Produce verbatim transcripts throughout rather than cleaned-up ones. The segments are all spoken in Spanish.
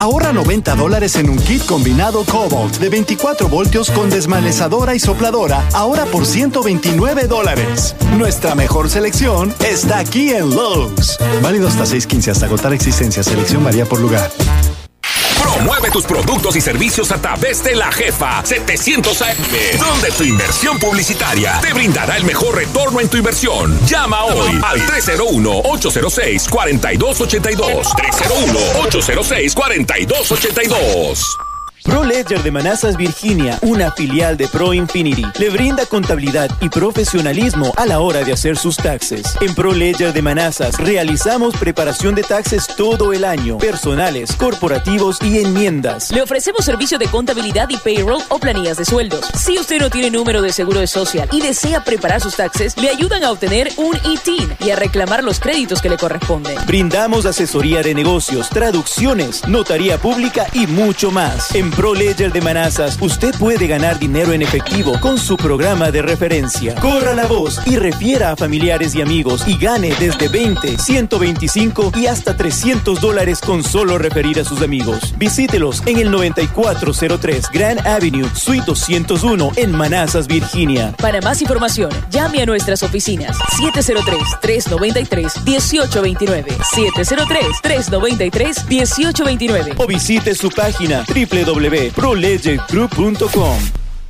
Ahorra noventa dólares en un kit combinado Cobalt de veinticuatro voltios con desmalezadora y sopladora, ahora por ciento veintinueve dólares. Nuestra mejor selección está aquí en Lowe's. Válido hasta seis quince hasta agotar existencia. Selección varía por lugar. Promueve tus productos y servicios a través de La Jefa setecientos A M, donde tu inversión publicitaria te brindará el mejor retorno en tu inversión. Llama hoy al tres cero uno, ocho cero seis, cuatro dos ocho dos, tres cero uno, ocho cero seis, cuatro dos ocho dos. ProLedger de Manassas, Virginia, una filial de ProInfinity, le brinda contabilidad y profesionalismo a la hora de hacer sus taxes. En ProLedger de Manassas realizamos preparación de taxes todo el año, personales, corporativos y enmiendas. Le ofrecemos servicio de contabilidad y payroll o planillas de sueldos. Si usted no tiene número de seguro de social y desea preparar sus taxes, le ayudan a obtener un I T I N y a reclamar los créditos que le corresponden. Brindamos asesoría de negocios, traducciones, notaría pública y mucho más. En ProLedger de Manassas, usted puede ganar dinero en efectivo con su programa de referencia. Corra la voz y refiera a familiares y amigos y gane desde veinte, ciento veinticinco y hasta trescientos dólares con solo referir a sus amigos. Visítelos en el noventa y cuatro cero tres Grand Avenue, Suite doscientos uno en Manassas, Virginia. Para más información, llame a nuestras oficinas siete cero tres, tres nueve tres, uno ocho dos nueve, siete cero tres, tres nueve tres, uno ocho dos nueve o visite su página doble u doble u doble u punto pro ledger group punto com.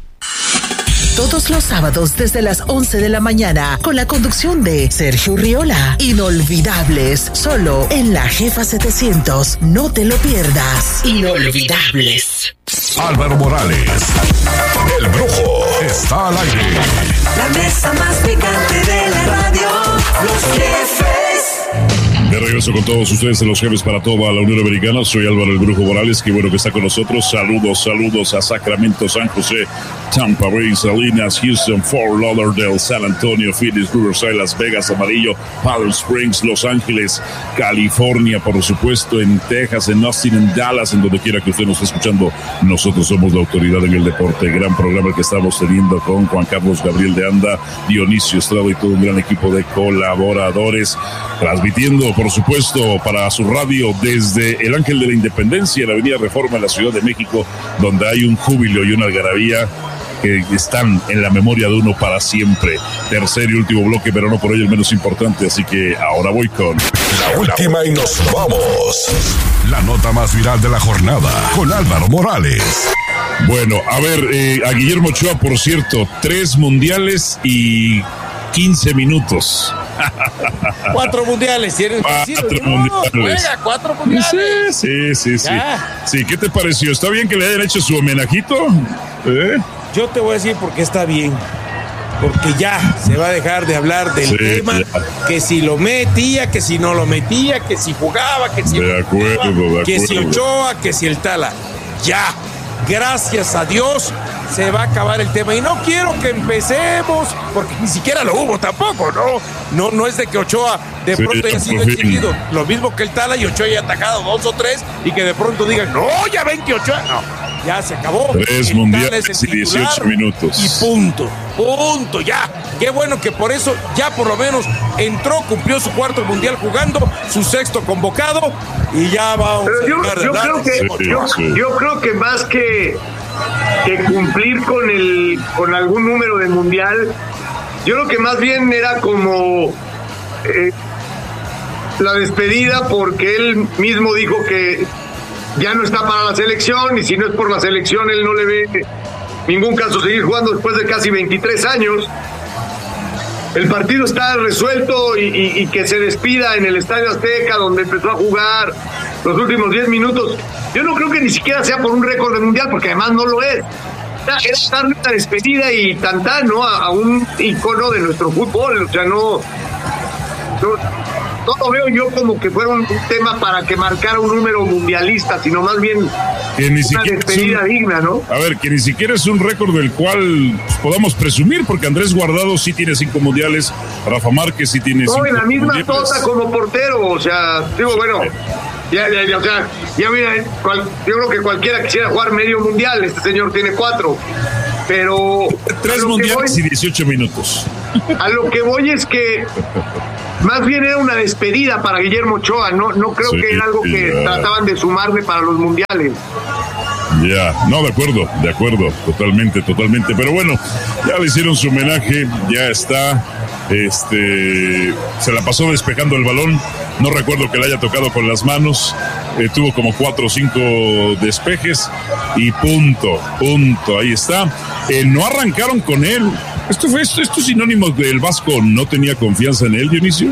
Todos los sábados desde las once de la mañana con la conducción de Sergio Riola. Inolvidables, solo en La Jefa setecientos. No te lo pierdas. Inolvidables. Álvaro Morales, el Brujo, está al aire. La mesa más picante de la radio, Los Jefes. De regreso con todos ustedes en Los Jefes para toda la Unión Americana. Soy Álvaro el Brujo Morales, qué bueno que está con nosotros. Saludos, saludos a Sacramento, San José, Tampa Bay, Salinas, Houston, Fort Lauderdale, San Antonio, Phoenix, Riverside, Las Vegas, Amarillo, Palm Springs, Los Ángeles, California, por supuesto, en Texas, en Austin, en Dallas, en donde quiera que usted nos esté escuchando. Nosotros somos la autoridad en el deporte. Gran programa que estamos teniendo con Juan Carlos Gabriel de Anda, Dionisio Estrada y todo un gran equipo de colaboradores, transmitiendo, por supuesto, para su radio desde el Ángel de la Independencia, en la Avenida Reforma, en la Ciudad de México, donde hay un júbilo y una algarabía que están en la memoria de uno para siempre. Tercer y último bloque, pero no por ello el menos importante, así que ahora voy con la última y nos vamos. La nota más viral de la jornada con Álvaro Morales. Bueno, a ver, eh, a Guillermo Ochoa, por cierto, tres mundiales y quince minutos. Cuatro mundiales, ¿tienes? Cuatro no, mundiales. Juega, cuatro mundiales. Sí, sí, sí. Ya. Sí, ¿qué te pareció? ¿Está bien que le hayan hecho su homenajito? ¿Eh? Yo te voy a decir por qué está bien. Porque ya se va a dejar de hablar del Sí, tema, ya. que si lo metía, que si no lo metía, que si jugaba, que si De acuerdo, jugaba, de que si acuerdo. Ochoa, que si el Tala. Ya, gracias a Dios se va a acabar el tema. Y no quiero que empecemos, porque ni siquiera lo hubo tampoco, ¿no? No, no es de que Ochoa de Sí, pronto haya sido por fin. exhibido. Lo mismo que el Tala y Ochoa haya atacado dos o tres y que de pronto digan, no, ya ven que Ochoa. No, ya se acabó. Tres El mundiales Tala es el y dieciocho titular minutos. Y punto, punto, ya. Qué bueno que por eso ya por lo menos entró, cumplió su cuarto mundial jugando, su sexto convocado y ya vamos Pero yo, a dejar de yo hablar creo de que Guillermo yo, Ochoa. sí. yo creo que más que, que cumplir con el con algún número de mundial, yo creo que más bien era como eh, la despedida, porque él mismo dijo que ya no está para la selección, y si no es por la selección él no le ve ningún caso seguir jugando después de casi veintitrés años. El partido está resuelto y, y, y que se despida en el Estadio Azteca, donde empezó a jugar los últimos diez minutos. Yo no creo que ni siquiera sea por un récord de mundial, porque además no lo es. Era darle una despedida y tantán, ¿no? A, a un icono de nuestro fútbol. O sea, no, no, no lo veo yo como que fuera un tema para que marcara un número mundialista, sino más bien Que ni una siquiera es despedida un- digna, ¿no? A ver, que ni siquiera es un récord del cual pues, podamos presumir, porque Andrés Guardado sí tiene cinco mundiales, Rafa Márquez sí tiene cinco No, en la misma mundiales. tota como portero, o sea, digo, bueno, ya, ya, ya, o sea, ya mira, cual- yo creo que cualquiera quisiera jugar medio mundial, este señor tiene cuatro, pero Tres a lo que mundiales voy- y dieciocho minutos. a lo que voy es que más bien era una despedida para Guillermo Ochoa, no, no creo sí, que era algo que ya. trataban de sumarle para los mundiales. Ya, no, de acuerdo, de acuerdo, totalmente, totalmente. Pero bueno, ya le hicieron su homenaje, ya está. Este, se la pasó despejando el balón. No recuerdo que le haya tocado con las manos. Eh, tuvo como cuatro o cinco despejes y punto, punto. Ahí está. Eh, no arrancaron con él. Esto fue esto, esto es sinónimo del Vasco. ¿No tenía confianza en él, Dionisio?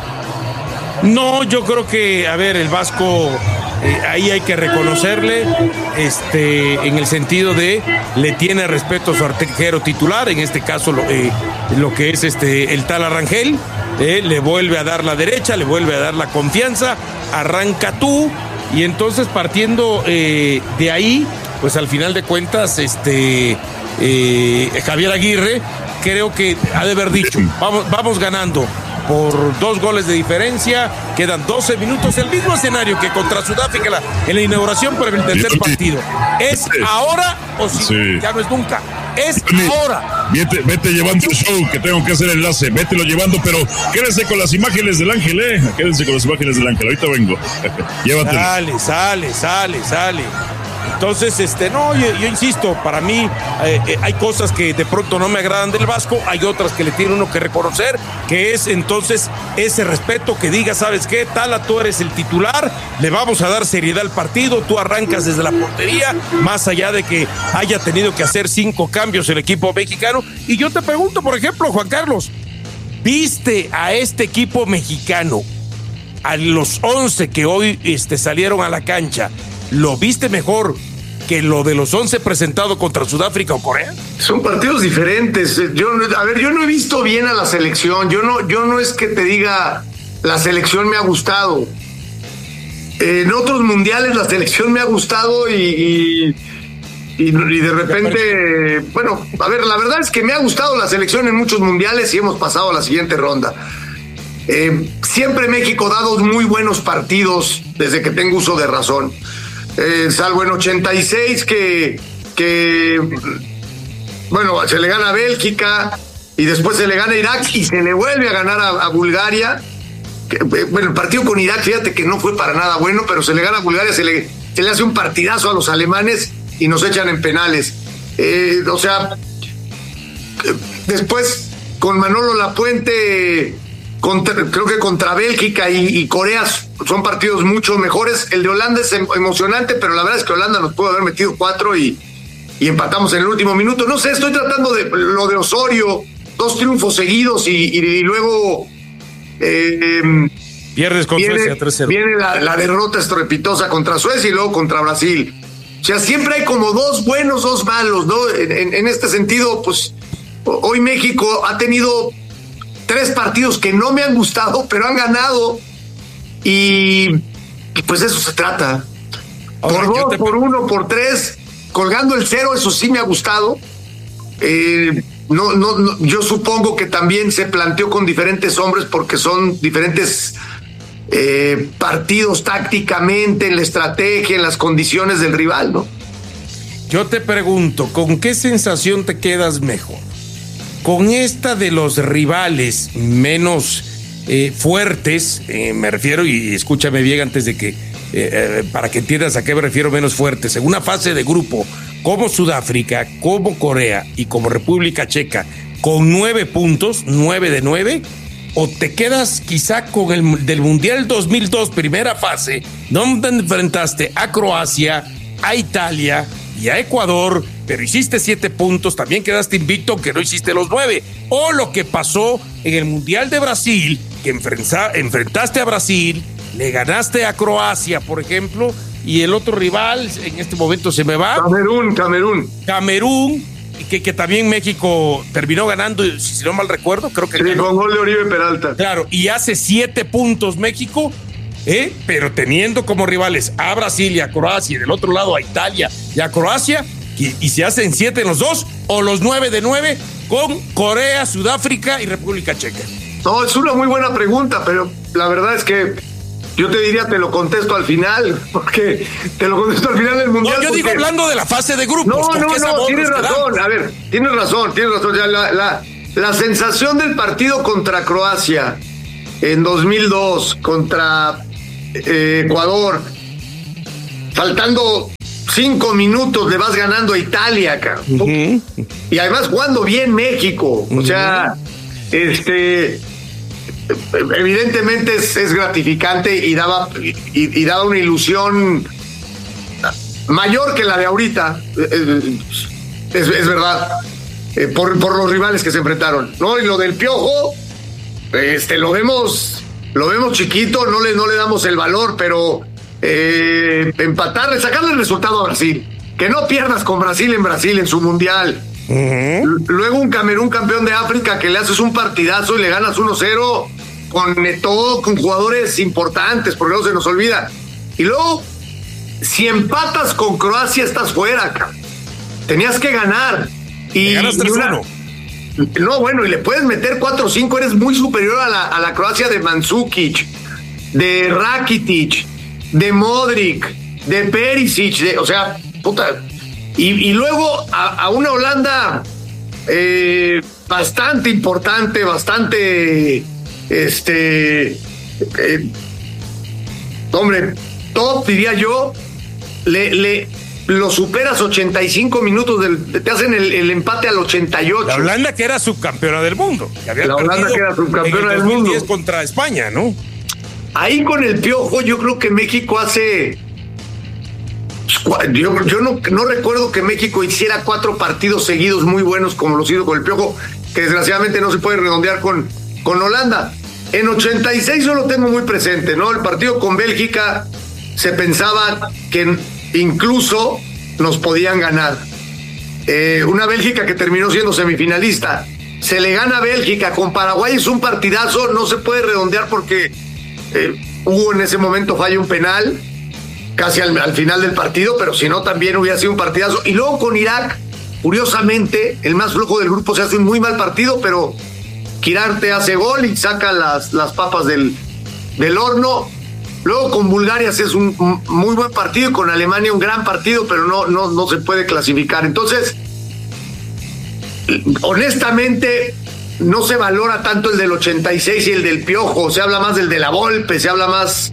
No, yo creo que, a ver, el Vasco, eh, ahí hay que reconocerle, este, en el sentido de le tiene respeto a su arquero titular, en este caso lo, eh, lo que es este el tal Arrangel, eh, le vuelve a dar la derecha, le vuelve a dar la confianza, arranca tú, y entonces partiendo eh, de ahí, pues al final de cuentas, este eh, Javier Aguirre, creo que ha de haber dicho, vamos, vamos ganando por dos goles de diferencia, quedan doce minutos, el mismo escenario que contra Sudáfrica la, en la inauguración, pero en el tercer partido. ¿Es ahora o si sí. ya no es nunca? Es ahora. Vete, vete llevando el show, que tengo que hacer enlace, vételo llevando, pero quédense con las imágenes del Ángel, eh, quédense con las imágenes del Ángel, ahorita vengo. Llévatelo. Sale, sale, sale, sale. Entonces, este, no, yo, yo insisto, para mí eh, eh, hay cosas que de pronto no me agradan del Vasco, hay otras que le tiene uno que reconocer, que es entonces ese respeto que diga, ¿sabes qué? Tala, tú eres el titular, le vamos a dar seriedad al partido, tú arrancas desde la portería, más allá de que haya tenido que hacer cinco cambios el equipo mexicano. Y yo te pregunto, por ejemplo, Juan Carlos, ¿viste a este equipo mexicano, a los once que hoy este, salieron a la cancha, lo viste mejor que lo de los once presentado contra Sudáfrica o Corea? Son partidos diferentes. Yo, a ver, yo no he visto bien a la selección. Yo no, yo no es que te diga la selección me ha gustado. En otros mundiales la selección me ha gustado y, y, y, y de repente, bueno, a ver, la verdad es que me ha gustado la selección en muchos mundiales y hemos pasado a la siguiente ronda. Eh, siempre México da dos muy buenos partidos desde que tengo uso de razón. Eh, salvo en ochenta y seis que, que, bueno, se le gana a Bélgica y después se le gana a Irak y se le vuelve a ganar a, a Bulgaria. Que, bueno, el partido con Irak, fíjate que no fue para nada bueno, pero se le gana a Bulgaria, se le, se le hace un partidazo a los alemanes y nos echan en penales. Eh, o sea, después con Manolo Lapuente... Contra, creo que contra Bélgica y, y Corea son partidos mucho mejores. El de Holanda es emocionante, pero la verdad es que Holanda nos pudo haber metido cuatro y, y empatamos en el último minuto. No sé, estoy tratando de lo de Osorio, dos triunfos seguidos y, y, y luego eh, pierdes con viene, Suecia tres cero. Viene la, la derrota estrepitosa contra Suecia y luego contra Brasil. O sea, siempre hay como dos buenos, dos malos, ¿no? En, en, en este sentido, pues hoy México ha tenido tres partidos que no me han gustado, pero han ganado y, y pues de eso se trata. Ahora, por dos, te... por uno, por tres, colgando el cero, eso sí me ha gustado. Eh, no, no, no, yo supongo que también se planteó con diferentes hombres porque son diferentes eh, partidos tácticamente, en la estrategia, en las condiciones del rival, ¿no? Yo te pregunto, ¿con qué sensación te quedas mejor? Con esta de los rivales menos eh, fuertes, eh, me refiero, y escúchame bien antes de que, eh, eh, para que entiendas a qué me refiero menos fuertes, en una fase de grupo como Sudáfrica, como Corea y como República Checa, con nueve puntos, nueve de nueve, o te quedas quizá con el del Mundial dos mil dos, primera fase, donde enfrentaste a Croacia, a Italia y a Ecuador, pero hiciste siete puntos, también quedaste invicto aunque no hiciste los nueve. O lo que pasó en el Mundial de Brasil, que enfrenta, enfrentaste a Brasil, le ganaste a Croacia, por ejemplo, y el otro rival, en este momento se me va. Camerún, Camerún. Camerún, que, que también México terminó ganando, si no mal recuerdo, creo que... Sí, ganó, con gol de Oribe Peralta. Claro, y hace siete puntos México, ¿eh? Pero teniendo como rivales a Brasil y a Croacia, y del otro lado a Italia y a Croacia, y, y se hacen siete en los dos, o los nueve de nueve con Corea, Sudáfrica y República Checa. No, es una muy buena pregunta, pero la verdad es que yo te diría, te lo contesto al final, porque te lo contesto al final del Mundial. No, yo porque... digo hablando de la fase de grupos. No, no, no, tienes razón, a ver, tienes razón, tienes razón. Ya la, la, la sensación del partido contra Croacia en dos mil dos contra eh, Ecuador, faltando cinco minutos le vas ganando a Italia, cabrón. Uh-huh. Y además jugando bien México. Uh-huh. O sea, este evidentemente es, es gratificante y daba y, y daba una ilusión mayor que la de ahorita. Es, es verdad. Eh, por, por los rivales que se enfrentaron, ¿no? Y lo del Piojo, este, lo vemos, lo vemos chiquito, no le, no le damos el valor, pero eh, empatarle, sacarle el resultado a Brasil, que no pierdas con Brasil en Brasil en su mundial. Uh-huh. Luego un Camerún campeón de África que le haces un partidazo y le ganas uno cero con todo, con jugadores importantes, porque no se nos olvida. Y luego, si empatas con Croacia, estás fuera, cabrón. Tenías que ganar. Y ganas tres uno. No, bueno, y le puedes meter cuatro o cinco, eres muy superior a la, a la Croacia de Mandzukic, de Rakitic, de Modric, de Perisic, de, o sea, puta. Y, y luego a, a una Holanda eh, bastante importante, bastante, este, eh, hombre, top, diría yo, le... le lo superas ochenta y cinco minutos, del, te hacen el, el empate al ochenta y ocho. La Holanda que era subcampeona del mundo. Que había la Holanda que era subcampeona del mundo. Contra España, ¿no? Ahí con el Piojo yo creo que México hace... Yo, yo no, no recuerdo que México hiciera cuatro partidos seguidos muy buenos como los hizo con el Piojo, que desgraciadamente no se puede redondear con, con Holanda. En ochenta y seis yo lo tengo muy presente, ¿no? El partido con Bélgica se pensaba que incluso nos podían ganar. Eh, una Bélgica que terminó siendo semifinalista. Se le gana a Bélgica. Con Paraguay es un partidazo, no se puede redondear porque eh, hubo en ese momento falla un penal casi al, al final del partido, pero si no también hubiera sido un partidazo. Y luego con Irak, curiosamente, el más flojo del grupo, se hace un muy mal partido, pero Quirarte hace gol y saca las, las papas del, del horno. Luego con Bulgaria es un, un muy buen partido y con Alemania un gran partido, pero no, no, no se puede clasificar. Entonces, honestamente, no se valora tanto el del ochenta y seis y el del Piojo. Se habla más del de la Volpe, se habla más,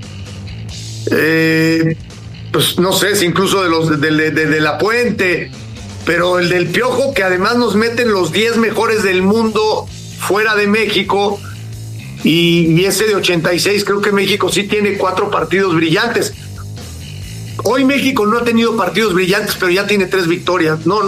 eh, pues no sé, si incluso de los de, de, de, de la Puente. Pero el del Piojo, que además nos meten los diez mejores del mundo fuera de México. Y, y ese de ochenta y seis, creo que México sí tiene cuatro partidos brillantes. Hoy México no ha tenido partidos brillantes, pero ya tiene tres victorias. No,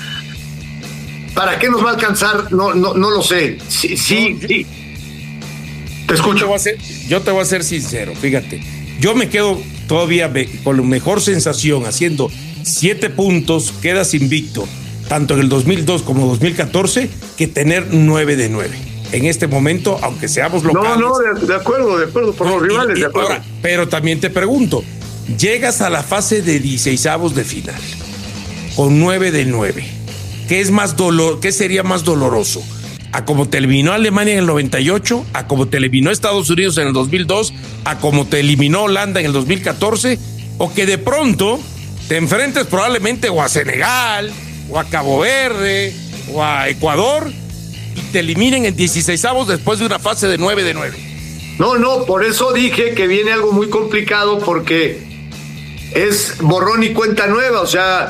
¿para qué nos va a alcanzar? No, no, no lo sé. Sí, sí, no, sí. Te escucho. Yo te, voy a ser, yo te voy a ser sincero, fíjate. Yo me quedo todavía con la mejor sensación, haciendo siete puntos, quedas invicto, tanto en el dos mil dos como dos mil catorce, que tener nueve de nueve. En este momento, aunque seamos locales. No, no, de, de acuerdo, de acuerdo, por los y, rivales, y, de acuerdo. Ahora, pero también te pregunto, llegas a la fase de dieciseisavos de final, con nueve de nueve. ¿Qué es más dolor, qué sería más doloroso? ¿A como te eliminó Alemania en el noventa y ocho? ¿A como te eliminó Estados Unidos en el dos mil dos? ¿A como te eliminó Holanda en el dos mil catorce? ¿O que de pronto te enfrentes probablemente o a Senegal, o a Cabo Verde, o a Ecuador, y te eliminen en dieciseisavos después de una fase de nueve de nueve? No, no, por eso dije que viene algo muy complicado, porque es borrón y cuenta nueva. O sea,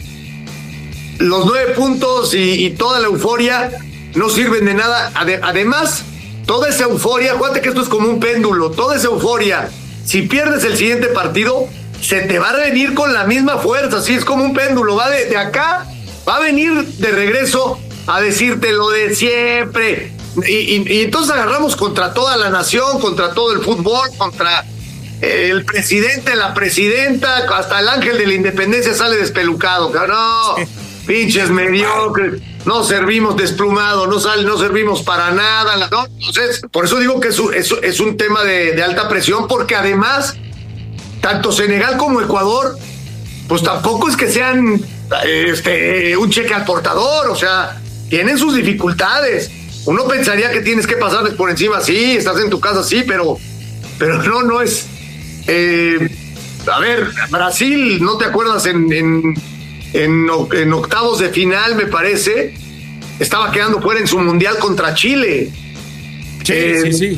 los nueve puntos y, y toda la euforia no sirven de nada. Ade- además, toda esa euforia, acuérdate que esto es como un péndulo, toda esa euforia, si pierdes el siguiente partido, se te va a venir con la misma fuerza. Así es como un péndulo, va de, de acá, va a venir de regreso a decirte lo de siempre. Y, y, y entonces agarramos contra toda la nación, contra todo el fútbol, contra el presidente, la presidenta, hasta el ángel de la independencia sale despelucado. No, pinches mediocres, no servimos desplumado, no sale, no servimos para nada. ¿No? Entonces, por eso digo que es un, es, es un tema de, de alta presión, porque además, tanto Senegal como Ecuador, pues tampoco es que sean este, un cheque al portador, o sea, tienen sus dificultades. Uno pensaría que tienes que pasarles por encima, sí, estás en tu casa, sí, pero, pero no, no es. Eh, a ver, Brasil, ¿no te acuerdas? En, en, en, en octavos de final, me parece, estaba quedando fuera en su mundial contra Chile. Sí, eh, sí, sí.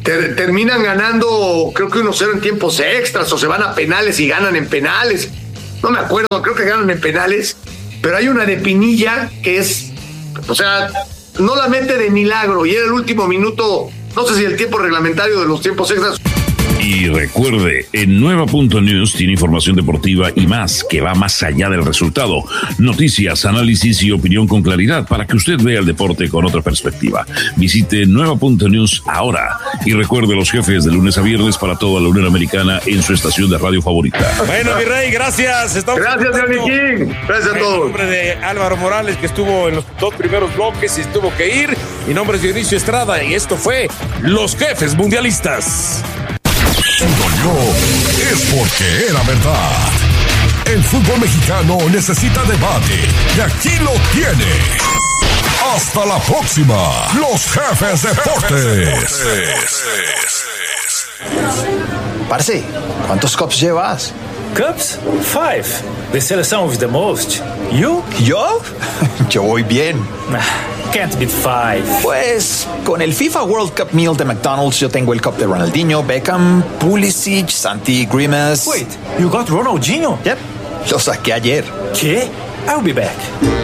ter- terminan ganando, creo que uno cero en tiempos extras, o se van a penales y ganan en penales. No me acuerdo, creo que ganan en penales, pero hay una de Pinilla que es, o sea, no la mete de milagro y era el último minuto, no sé si el tiempo reglamentario de los tiempos extras. Y recuerde, en Nueva punto News tiene información deportiva y más que va más allá del resultado. Noticias, análisis y opinión con claridad para que usted vea el deporte con otra perspectiva. Visite Nueva punto News ahora y recuerde los jefes de lunes a viernes para toda la Unión Americana en su estación de radio favorita. Bueno, mi rey, gracias. Estamos gracias, Johnny King. Gracias a todos. En nombre de Álvaro Morales, que estuvo en los dos primeros bloques y tuvo que ir. Mi nombre es Dionisio Estrada y esto fue Los Jefes Mundialistas. Si dolió, es porque era verdad. El fútbol mexicano necesita debate y aquí lo tiene. Hasta la próxima, Los Jefes Deportes. Parce, ¿cuántos cups llevas? Cups? Five. The selection with the most. You? ¿Yo? Yo voy bien. Can't beat five. Pues con el FIFA World Cup Meal de McDonald's yo tengo el cup de Ronaldinho, Beckham, Pulisic, Santi Grimas. Wait, you got Ronaldinho? Yep, lo saqué ayer. ¿Qué? I'll be back.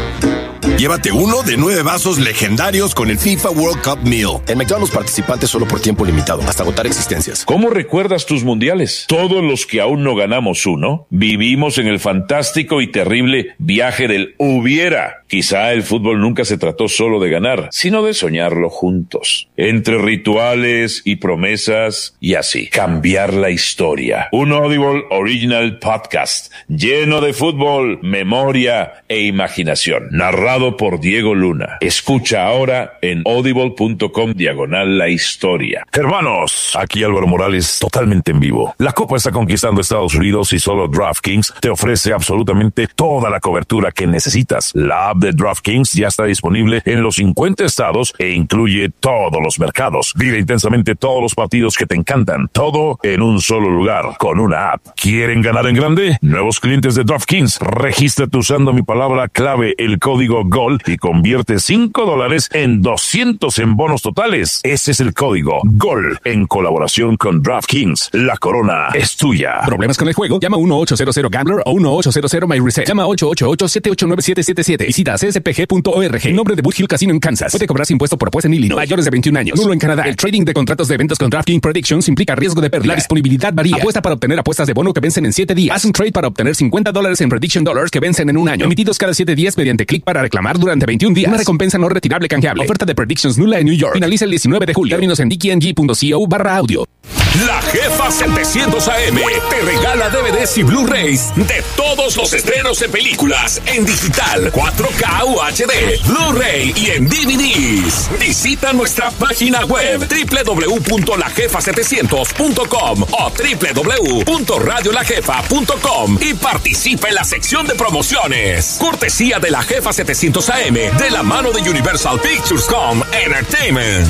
Llévate uno de nueve vasos legendarios con el FIFA World Cup Meal. En McDonald's participantes solo por tiempo limitado, hasta agotar existencias. ¿Cómo recuerdas tus mundiales? Todos los que aún no ganamos uno, vivimos en el fantástico y terrible viaje del hubiera. Quizá el fútbol nunca se trató solo de ganar, sino de soñarlo juntos. Entre rituales y promesas y así, cambiar la historia. Un Audible Original Podcast lleno de fútbol, memoria e imaginación. Narrado por Diego Luna. Escucha ahora en audible.com diagonal la historia. Hermanos, aquí Álvaro Morales, totalmente en vivo. La Copa está conquistando Estados Unidos y solo DraftKings te ofrece absolutamente toda la cobertura que necesitas. La app de DraftKings ya está disponible en los cincuenta estados e incluye todos los mercados. Vive intensamente todos los partidos que te encantan. Todo en un solo lugar, con una app. ¿Quieren ganar en grande? Nuevos clientes de DraftKings, regístrate usando mi palabra clave, el código GOL, y convierte cinco dólares en doscientos en bonos totales. Ese es el código GOL, en colaboración con DraftKings. La corona es tuya. ¿Problemas con el juego? Llama uno ocho cero cero Gambler o uno ocho cero cero My Reset. Llama ocho ocho ocho siete ocho nueve siete siete siete. Visita c s p g punto org. En nombre de Boot Hill Casino en Kansas. Puede cobrarse impuesto por apuesta en Illinois. Mayores de veintiún años. Nulo en Canadá. El trading de contratos de eventos con DraftKings Predictions implica riesgo de pérdida. La disponibilidad varía. Apuesta para obtener apuestas de bono que vencen en siete días. Haz un trade para obtener cincuenta dólares en Prediction Dollars que vencen en un año. Emitidos cada siete días mediante clic para reclamar durante veintiún días. Una recompensa no retirable canjeable. Oferta de Predictions nula en New York. Finaliza el diecinueve de julio. Términos en d k n g punto co barra audio. La Jefa setecientos A M te regala D V Ds y Blu-rays de todos los estrenos de películas en digital, cuatro K U H D, Blu-ray y en D V Ds. Visita nuestra página web doble u doble u doble u punto la jefa setecientos punto com o doble u doble u doble u punto radio la jefa punto com y participa en la sección de promociones. Cortesía de La Jefa setecientos A M de la mano de Universal Pictures Com Entertainment.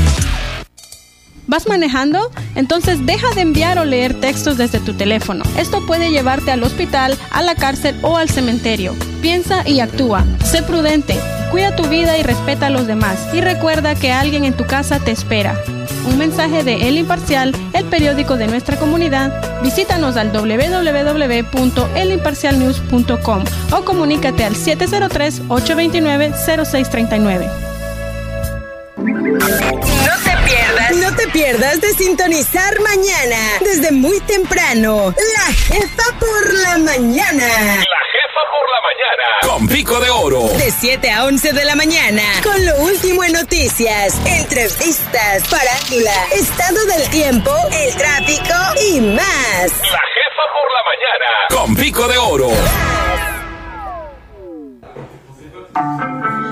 ¿Vas manejando? Entonces deja de enviar o leer textos desde tu teléfono. Esto puede llevarte al hospital, a la cárcel o al cementerio. Piensa y actúa. Sé prudente. Cuida tu vida y respeta a los demás. Y recuerda que alguien en tu casa te espera. Un mensaje de El Imparcial, el periódico de nuestra comunidad. Visítanos al doble u doble u doble u punto el imparcial news punto com o comunícate al siete cero tres, ocho dos nueve, cero seis tres nueve. No te pierdas, no te pierdas de sintonizar mañana, desde muy temprano, La Jefa por la Mañana. La Jefa por la Mañana. Con Pico de Oro. De siete a once de la mañana, con lo último en noticias, entrevistas, farándula, estado del tiempo, el tráfico y más. La Jefa por la Mañana. Con Pico de Oro.